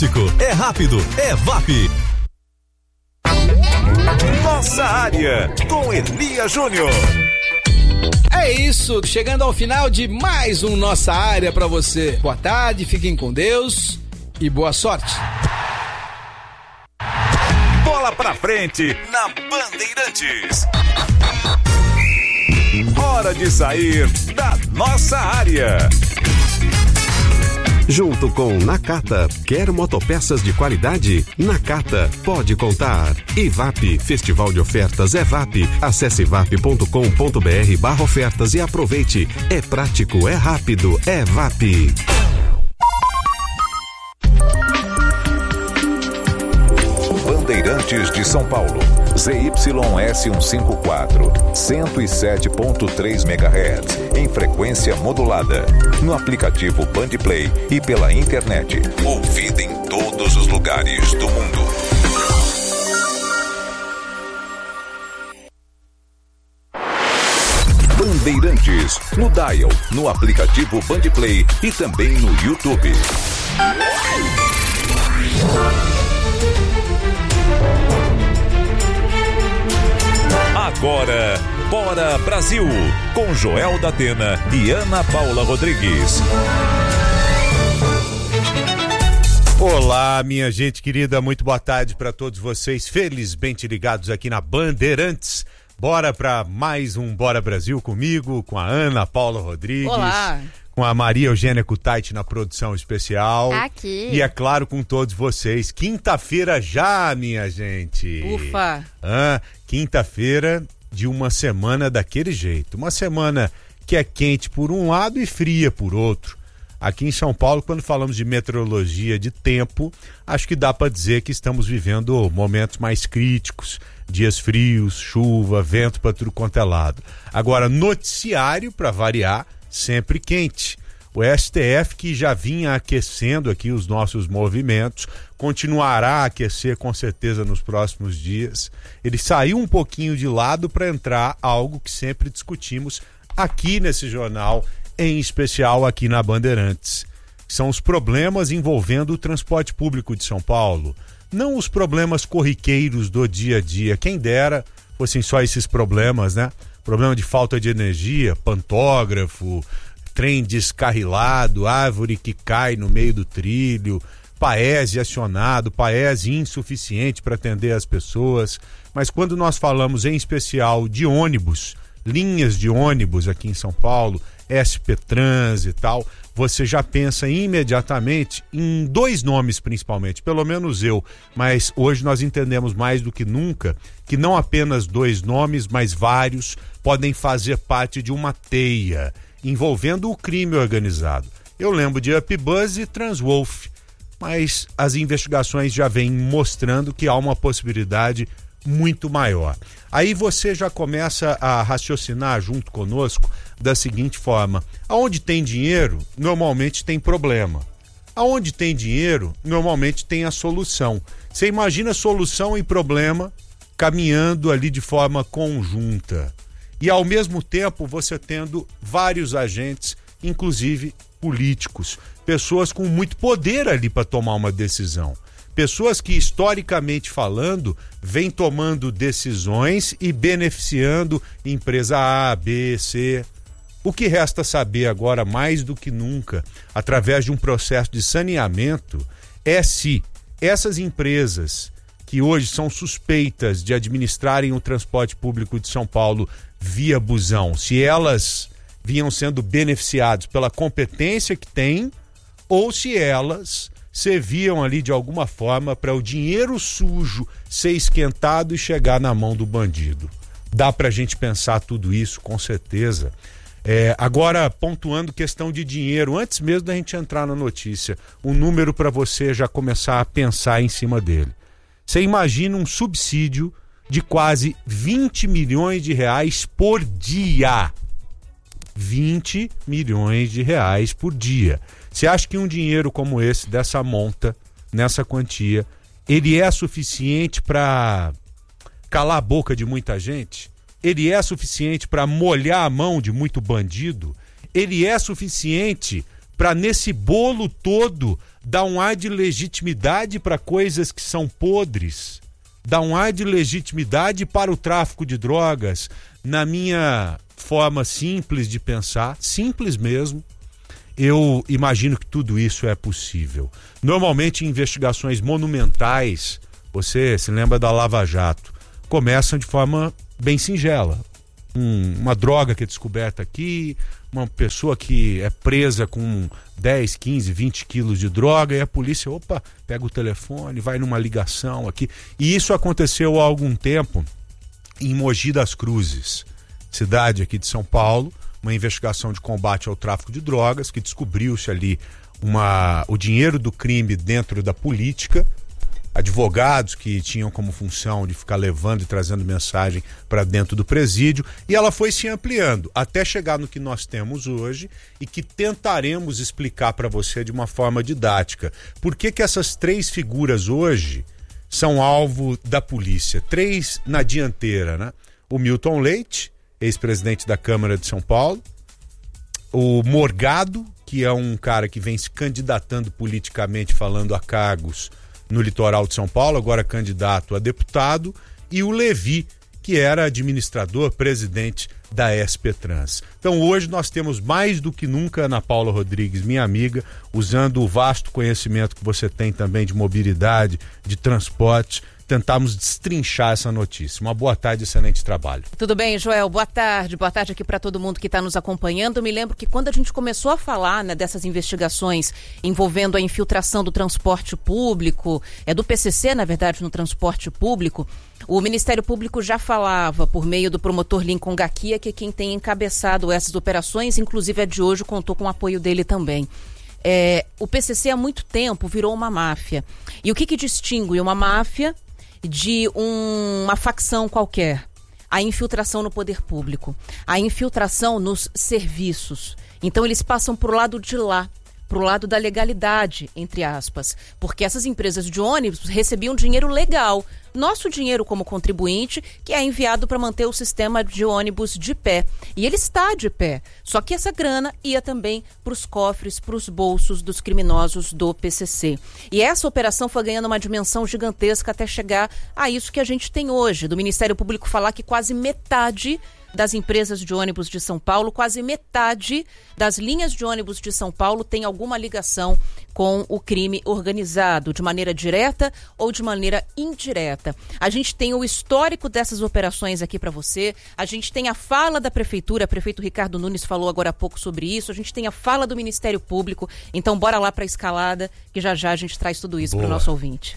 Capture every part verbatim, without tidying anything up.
É rápido, é V A P. Nossa área, com Elias Júnior. É isso, chegando ao final de mais um Nossa Área pra você. Boa tarde, fiquem com Deus e boa sorte. Bola pra frente na Bandeirantes. Hora de sair da nossa área. Junto com Nakata, quer motopeças de qualidade? Nakata, pode contar. E V A P, Festival de Ofertas é V A P. Acesse vap ponto com ponto br barra ofertas e aproveite. É prático, é rápido, é V A P. Bandeirantes de São Paulo, Z Y S cento e cinquenta e quatro, cento e sete ponto três megahertz, em frequência modulada, no aplicativo Bandplay e pela internet, ouvida em todos os lugares do mundo. Bandeirantes, no dial, no aplicativo Bandplay e também no YouTube. Agora, Bora Brasil, com Joel da Atena e Ana Paula Rodrigues. Olá, minha gente querida, muito boa tarde para todos vocês, felizmente ligados aqui na Bandeirantes. Bora para mais um Bora Brasil comigo, com a Ana Paula Rodrigues. Olá. Com a Maria Eugênia Kutaiti na produção especial. Aqui. E é claro, com todos vocês. Quinta-feira já, minha gente. Ufa. Ah, quinta-feira de uma semana daquele jeito. Uma semana que é quente por um lado e fria por outro. Aqui em São Paulo, quando falamos de meteorologia de tempo, acho que dá para dizer que estamos vivendo momentos mais críticos. Dias frios, chuva, vento para tudo quanto é lado. Agora, noticiário, para variar, sempre quente. O S T F, que já vinha aquecendo aqui os nossos movimentos, continuará a aquecer com certeza nos próximos dias. Ele saiu um pouquinho de lado para entrar algo que sempre discutimos aqui nesse jornal, em especial aqui na Bandeirantes. São os problemas envolvendo o transporte público de São Paulo. Não os problemas corriqueiros do dia a dia. Quem dera fossem só esses problemas, né? Problema de falta de energia, pantógrafo, trem descarrilado, árvore que cai no meio do trilho, Paese acionado, Paese insuficiente para atender as pessoas. Mas quando nós falamos em especial de ônibus, linhas de ônibus aqui em São Paulo, S P Trans e tal, você já pensa imediatamente em dois nomes principalmente, pelo menos eu, mas hoje nós entendemos mais do que nunca que não apenas dois nomes, mas vários podem fazer parte de uma teia envolvendo o crime organizado. Eu lembro de Upbuzz e Transwolf, mas as investigações já vêm mostrando que há uma possibilidade muito maior. Aí você já começa a raciocinar junto conosco da seguinte forma: aonde tem dinheiro, normalmente tem problema. Aonde tem dinheiro, normalmente tem a solução. Você imagina solução e problema caminhando ali de forma conjunta. E ao mesmo tempo você tendo vários agentes, inclusive políticos, pessoas com muito poder ali para tomar uma decisão. Pessoas que, historicamente falando, vêm tomando decisões e beneficiando empresa A, B, C. O que resta saber agora, mais do que nunca, através de um processo de saneamento, é se essas empresas que hoje são suspeitas de administrarem o transporte público de São Paulo via busão, se elas vinham sendo beneficiadas pela competência que têm ou se elas serviam ali de alguma forma para o dinheiro sujo ser esquentado e chegar na mão do bandido. Dá para a gente pensar tudo isso, com certeza. É, agora, pontuando questão de dinheiro, antes mesmo da gente entrar na notícia, um número para você já começar a pensar em cima dele. Você imagina um subsídio de quase vinte milhões de reais por dia. vinte milhões de reais por dia. Você acha que um dinheiro como esse, dessa monta, nessa quantia, ele é suficiente para calar a boca de muita gente? Ele é suficiente para molhar a mão de muito bandido? Ele é suficiente para nesse bolo todo dar um ar de legitimidade para coisas que são podres, dar um ar de legitimidade para o tráfico de drogas. Na minha forma simples de pensar, simples mesmo, eu imagino que tudo isso é possível. Normalmente, investigações monumentais, você se lembra da Lava Jato, começam de forma bem singela. Um, uma droga que é descoberta aqui, uma pessoa que é presa com dez, quinze, vinte quilos de droga, e a polícia, opa, pega o telefone, vai numa ligação aqui. E isso aconteceu há algum tempo em Mogi das Cruzes, cidade aqui de São Paulo, uma investigação de combate ao tráfico de drogas, que descobriu-se ali uma, o dinheiro do crime dentro da política, advogados que tinham como função de ficar levando e trazendo mensagem para dentro do presídio, e ela foi se ampliando até chegar no que nós temos hoje e que tentaremos explicar para você de uma forma didática. Por que que essas três figuras hoje são alvo da polícia? Três na dianteira, né? O Milton Leite, ex-presidente da Câmara de São Paulo, o Morgado, que é um cara que vem se candidatando politicamente, falando a cargos no litoral de São Paulo, agora candidato a deputado, e o Levi, que era administrador, presidente da S P Trans. Então hoje nós temos mais do que nunca Ana Paula Rodrigues, minha amiga, usando o vasto conhecimento que você tem também de mobilidade, de transporte, tentarmos destrinchar essa notícia. Uma boa tarde, excelente trabalho. Tudo bem, Joel? Boa tarde. Boa tarde aqui para todo mundo que está nos acompanhando. Eu me lembro que quando a gente começou a falar, né, dessas investigações envolvendo a infiltração do transporte público, é do P C C, na verdade, no transporte público, o Ministério Público já falava, por meio do promotor Lincoln Gaquia, que quem tem encabeçado essas operações, inclusive a de hoje, contou com o apoio dele também. É, o P C C há muito tempo virou uma máfia. E o que que distingue uma máfia de um, uma facção qualquer? A infiltração no poder público, a infiltração nos serviços. Então eles passam pro lado de lá, pro lado da legalidade, entre aspas, porque essas empresas de ônibus recebiam dinheiro legal, nosso dinheiro como contribuinte, que é enviado para manter o sistema de ônibus de pé. E ele está de pé, só que essa grana ia também para os cofres, para os bolsos dos criminosos do P C C. E essa operação foi ganhando uma dimensão gigantesca até chegar a isso que a gente tem hoje, do Ministério Público falar que quase metade das empresas de ônibus de São Paulo, quase metade das linhas de ônibus de São Paulo tem alguma ligação com o crime organizado, de maneira direta ou de maneira indireta. A gente tem o histórico dessas operações aqui para você, a gente tem a fala da Prefeitura, o prefeito Ricardo Nunes falou agora há pouco sobre isso, a gente tem a fala do Ministério Público, então bora lá para a escalada, que já já a gente traz tudo isso para o nosso ouvinte.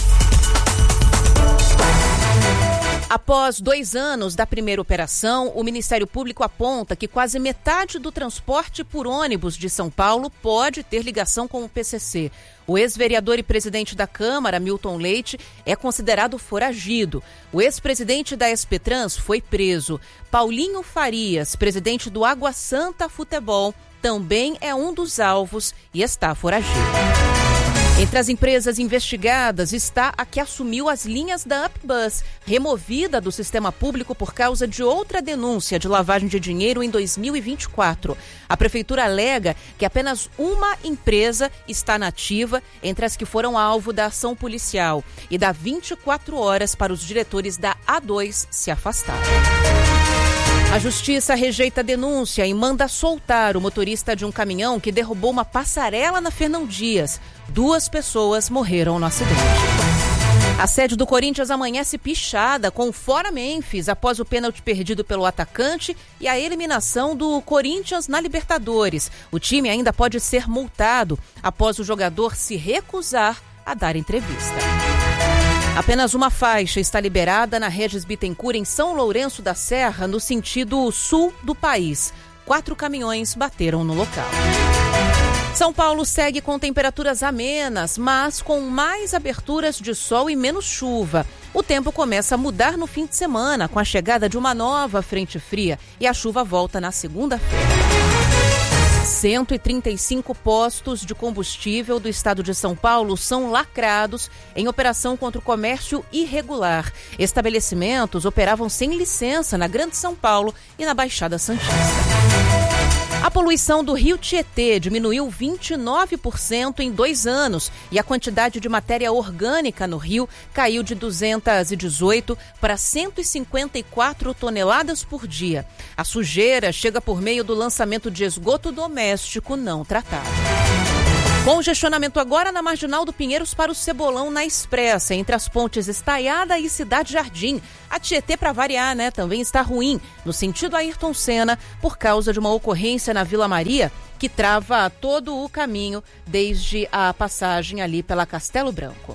Após dois anos da primeira operação, o Ministério Público aponta que quase metade do transporte por ônibus de São Paulo pode ter ligação com o P C C. O ex-vereador e presidente da Câmara, Milton Leite, é considerado foragido. O ex-presidente da S P Trans foi preso. Paulinho Farias, presidente do Água Santa Futebol, também é um dos alvos e está foragido. Entre as empresas investigadas está a que assumiu as linhas da Upbus, removida do sistema público por causa de outra denúncia de lavagem de dinheiro em dois mil e vinte e quatro. A prefeitura alega que apenas uma empresa está nativa entre as que foram alvo da ação policial e dá vinte e quatro horas para os diretores da A dois se afastarem. A Justiça rejeita a denúncia e manda soltar o motorista de um caminhão que derrubou uma passarela na Fernão Dias. Duas pessoas morreram no acidente. A sede do Corinthians amanhece pichada com fora Memphis após o pênalti perdido pelo atacante e a eliminação do Corinthians na Libertadores. O time ainda pode ser multado após o jogador se recusar a dar entrevista. Apenas uma faixa está liberada na Regis Bittencourt, em São Lourenço da Serra, no sentido sul do país. Quatro caminhões bateram no local. São Paulo segue com temperaturas amenas, mas com mais aberturas de sol e menos chuva. O tempo começa a mudar no fim de semana, com a chegada de uma nova frente fria, e a chuva volta na segunda-feira. cento e trinta e cinco postos de combustível do estado de São Paulo são lacrados em operação contra o comércio irregular. Estabelecimentos operavam sem licença na Grande São Paulo e na Baixada Santista. A poluição do Rio Tietê diminuiu vinte e nove por cento em dois anos e a quantidade de matéria orgânica no rio caiu de duzentas e dezoito para cento e cinquenta e quatro toneladas por dia. A sujeira chega por meio do lançamento de esgoto doméstico não tratado. Congestionamento agora na Marginal do Pinheiros para o Cebolão na Expressa, entre as pontes Estaiada e Cidade Jardim. A Tietê, para variar, né, também está ruim, no sentido Ayrton Senna, por causa de uma ocorrência na Vila Maria, que trava todo o caminho desde a passagem ali pela Castelo Branco.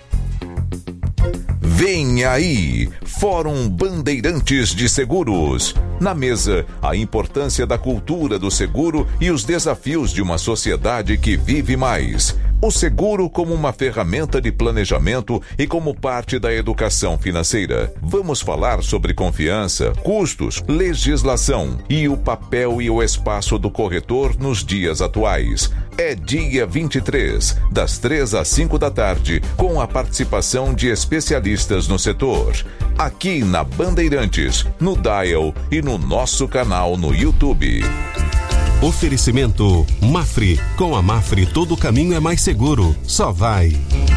Vem aí, Fórum Bandeirantes de Seguros. Na mesa, a importância da cultura do seguro e os desafios de uma sociedade que vive mais. O seguro como uma ferramenta de planejamento e como parte da educação financeira. Vamos falar sobre confiança, custos, legislação e o papel e o espaço do corretor nos dias atuais. É dia vinte e três, das três às cinco da tarde, com a participação de especialistas no setor. Aqui na Bandeirantes, no Dial e no nosso canal no YouTube. Oferecimento Mafre. Com a Mafre todo caminho é mais seguro. Só vai.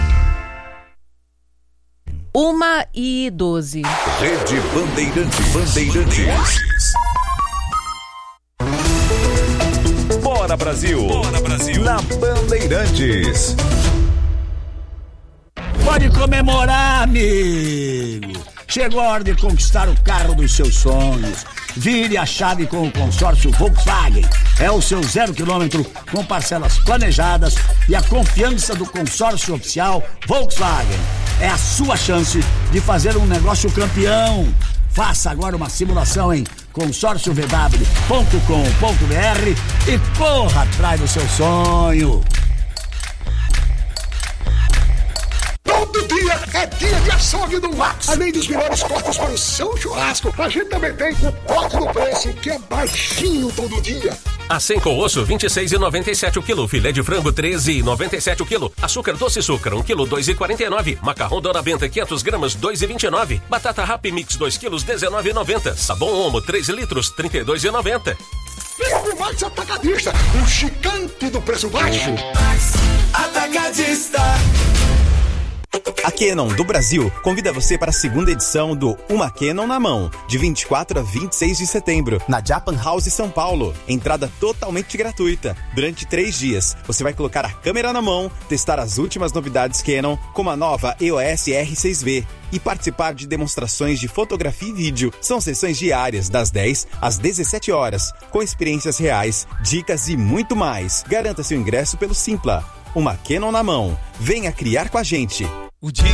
Uma e doze. Rede Bandeirantes. Bandeirantes. Bora Brasil. Bora Brasil. Na Bandeirantes. Pode comemorar, amigo. Chegou a hora de conquistar o carro dos seus sonhos. Vire a chave com o consórcio Volkswagen. É o seu zero quilômetro com parcelas planejadas e a confiança do consórcio oficial Volkswagen. É a sua chance de fazer um negócio campeão. Faça agora uma simulação em consórcio v w ponto com ponto b r e corra atrás do seu sonho. Todo dia é dia de açougue do Max. Além dos melhores cortes para o seu churrasco, a gente também tem o corte do preço, que é baixinho todo dia. Acém com osso, vinte e seis reais e noventa e sete centavos o quilo. Filé de frango, treze reais e noventa e sete centavos o quilo. Açúcar doce açúcar, um quilo, dois reais e quarenta e nove centavos. Macarrão Dona Benta, quinhentas gramas, dois reais e vinte e nove centavos. Batata Happy Mix, dois quilos, dezenove reais e noventa centavos. Sabão Omo, três litros, trinta e dois reais e noventa centavos. Vem pro Max Atacadista, o gigante do preço baixo. Max Atacadista. A Canon do Brasil convida você para a segunda edição do Uma Canon na Mão, de vinte e quatro a vinte e seis de setembro, na Japan House São Paulo. Entrada totalmente gratuita. Durante três dias, você vai colocar a câmera na mão, testar as últimas novidades Canon, como a nova E O S R seis V, e participar de demonstrações de fotografia e vídeo. São sessões diárias, das dez às dezessete horas, com experiências reais, dicas e muito mais. Garanta seu ingresso pelo Simpla. Uma Canon na Mão. Venha criar com a gente. O dia